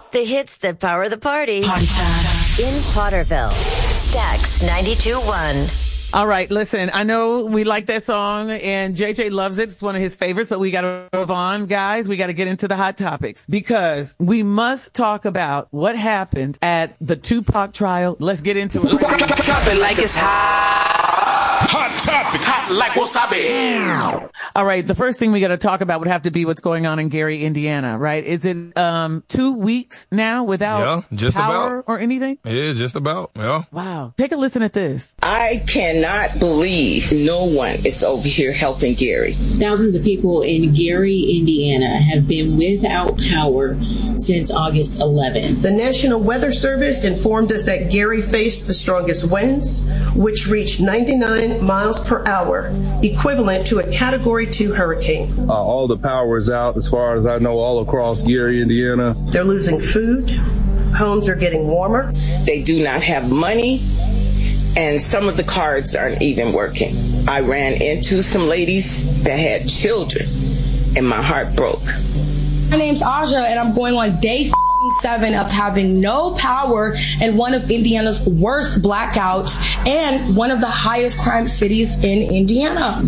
The hits that power the party. Party time. In Potterville. Stax 92.1. All right, listen, I know we like that song and JJ loves it. It's one of his favorites, but we got to move on, guys. We got to get into the hot topics because we must talk about what happened at the Tupac trial. Let's get into it. Drop it like it's hot. Hot topic. Hot like wasabi. All right, the first thing we got to talk about would have to be what's going on in Gary, Indiana, right? Is it 2 weeks now without power or anything? Yeah, just about. Yeah. Wow. Take a listen at this. I cannot believe no one is over here helping Gary. Thousands of people in Gary, Indiana have been without power since August 11th. The National Weather Service informed us that Gary faced the strongest winds, which reached 99 miles per hour, equivalent to a Category 2 hurricane. All the power is out, as far as I know, all across Gary, Indiana. They're losing food. Homes are getting warmer. They do not have money, and some of the cards aren't even working. I ran into some ladies that had children, and my heart broke. My name's Aja, and I'm going on day 7 of having no power in one of Indiana's worst blackouts and one of the highest crime cities in Indiana.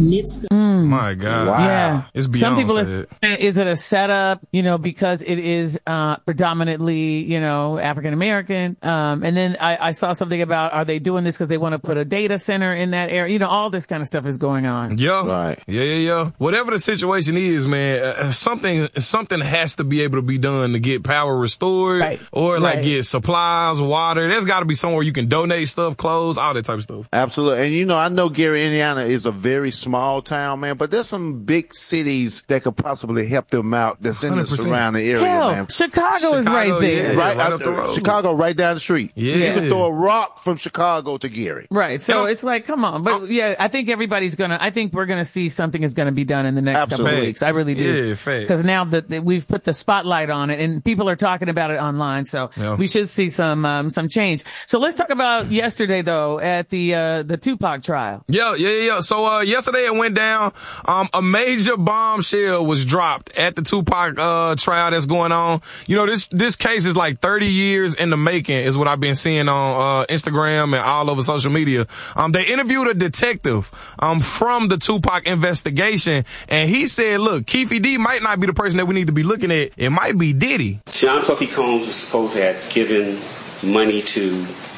My God. Wow. Yeah. It's beyond Some people are saying, is it a setup, because it is predominantly, African American. And then I saw something about, are they doing this because they want to put a data center in that area? All this kind of stuff is going on. Yeah. Right. Yeah. Whatever the situation is, man, something has to be able to be done to get power restored, right. Or get supplies, water. There's got to be somewhere you can donate stuff, clothes, all that type of stuff. Absolutely. And I know Gary, Indiana is a very small town, man, but there's some big cities that could possibly help them out that's in 100%. The surrounding area, man. Chicago is right there. Yeah, right up the road. Chicago right down the street. Yeah. You can throw a rock from Chicago to Gary. Right. So it's like, come on. But yeah, I think we're going to see something is going to be done in the next couple of weeks. I really do. Yeah, fact. Because now that we've put the spotlight on it and people are talking about it online. So we should see some change. So let's talk about yesterday though at the Tupac trial. Yeah. So, yesterday it went down. A major bombshell was dropped at the Tupac, trial that's going on. This case is like 30 years in the making is what I've been seeing on, Instagram and all over social media. They interviewed a detective, from the Tupac investigation and he said, look, Keefe D might not be the person that we need to be looking at. It might be Diddy. Sean Puffy Combs was supposed to have given money to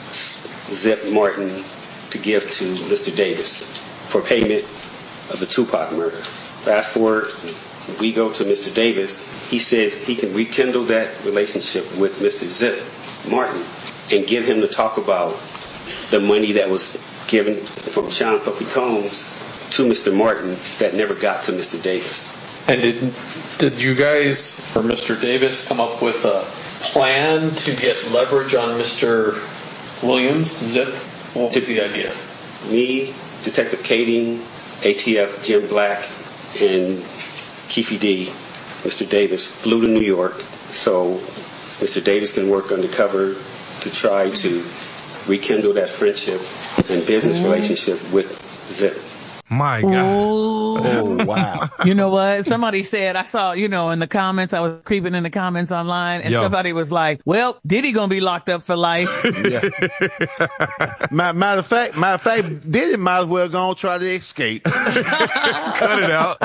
Zip Martin to give to Mr. Davis for payment of the Tupac murder. Fast forward, we go to Mr. Davis. He says he can rekindle that relationship with Mr. Zip Martin and get him to talk about the money that was given from Sean Puffy Combs to Mr. Martin that never got to Mr. Davis. And did you guys or Mr. Davis come up with a plan to get leverage on Mr. Williams, Zip? What was the idea? Me, Detective Kading, ATF Jim Black, and Keefe D, Mr. Davis, flew to New York so Mr. Davis can work undercover to try to rekindle that friendship and business relationship with Zip. My God. Oh, wow. You know what? Somebody said, I saw, in the comments, I was creeping in the comments online, and somebody was like, well, Diddy gonna be locked up for life. Yeah. Matter of fact, Diddy might as well go and try to escape. Cut it out.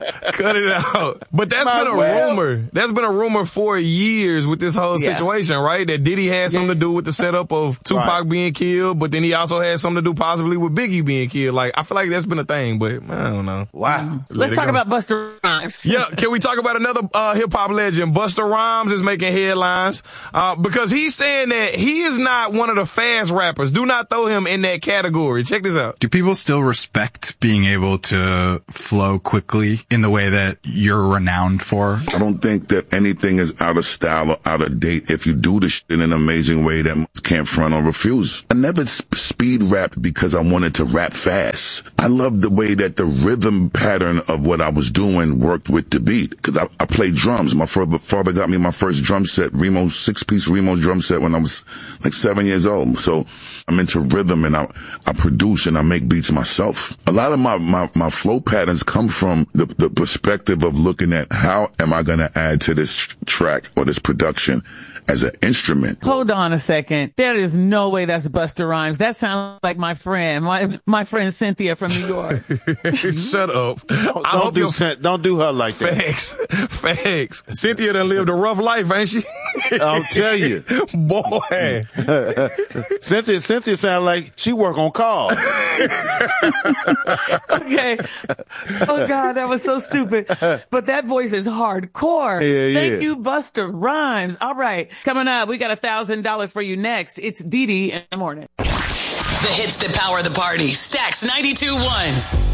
But that's been a rumor. That's been a rumor for years with this whole situation, right? That Diddy had something to do with the setup of Tupac being killed, but then he also had something to do possibly with Biggie being killed. Like, I feel like that's been a thing, but I don't know. Wow. Let's talk about Busta Rhymes. Yeah, can we talk about another hip-hop legend? Busta Rhymes is making headlines because he's saying that he is not one of the fast rappers. Do not throw him in that category. Check this out. Do people still respect being able to flow quickly in the way that you're renowned for? I don't think that anything is out of style or out of date if you do the shit in an amazing way that can't front or refuse. I never speed rapped because I wanted to rap fast. I love the way that the rhythm pattern of what I was doing worked with the beat. Because I played drums. My father got me my first drum set, Remo, 6-piece Remo drum set when I was like 7 years old. So I'm into rhythm, and I produce and I make beats myself. A lot of my flow patterns come from the perspective of looking at how am I going to add to this track or this production as an instrument. Hold on a second. There is no way that's Busta Rhymes. That sounds like my friend, my friend Cynthia from New York. Shut up. Don't do her like that. Facts. Cynthia done lived a rough life, ain't she? I'll tell you. Boy. Cynthia sounds like she work on cars. Okay. Oh God, that was so stupid. But that voice is hardcore. Yeah. Thank you, Busta Rhymes. All right. Coming up, we got $1,000 for you next. It's Dee Dee in the morning. The hits that power the party. Stacks 92.1.